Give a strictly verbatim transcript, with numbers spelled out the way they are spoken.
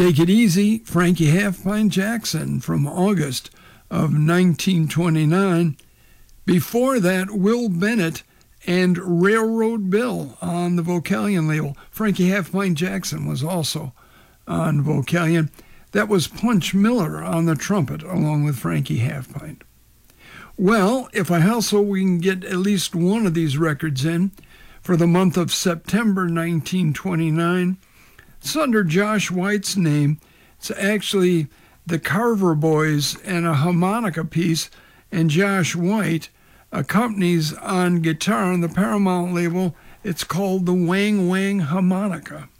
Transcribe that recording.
Take It Easy, Frankie Half-Pint Jackson from August of nineteen twenty-nine. Before that, Will Bennett and Railroad Bill on the Vocalion label. Frankie Half-Pint Jackson was also on Vocalion. That was Punch Miller on the trumpet, along with Frankie Half-Pint. Well, if I hustle, we can get at least one of these records in for the month of September nineteen twenty-nine. It's under Josh White's name. It's actually the Carver Boys and a harmonica piece, and Josh White accompanies on guitar on the Paramount label. It's called the Wang Wang Harmonica.